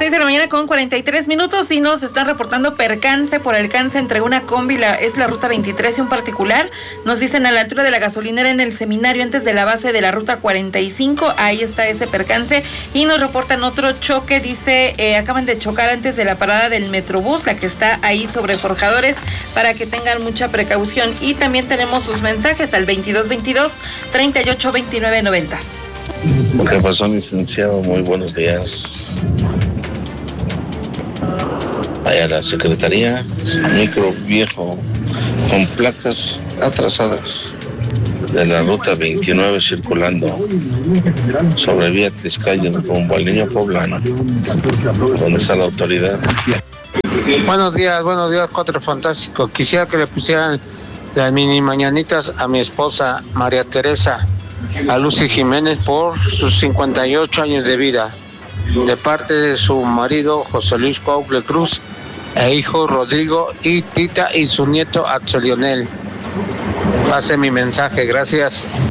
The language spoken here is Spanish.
6 de la mañana con 43 minutos y nos están reportando percance por alcance entre una combi, es la ruta 23 y un particular. Nos dicen a la altura de la gasolinera en el seminario antes de la base de la ruta 45, ahí está ese percance. Y nos reportan otro choque, dice, acaban de chocar antes de la parada del Metrobús, la que está ahí sobre Forjadores, para que tengan mucha precaución. Y también tenemos sus mensajes al 2222-382990. ¿Qué pasó, licenciado? Muy buenos días. Allá la secretaría, micro viejo con placas atrasadas de la ruta 29 circulando sobre vía Tizcayo rumbo al Niño Poblano. ¿Dónde está la autoridad? Buenos días, Cuatro Fantástico. Quisiera que le pusieran las mini mañanitas a mi esposa María Teresa, a Lucy Jiménez, por sus 58 años de vida, de parte de su marido José Luis Couple Cruz e hijo Rodrigo y Tita y su nieto Axel Lionel. Pase mi mensaje, gracias.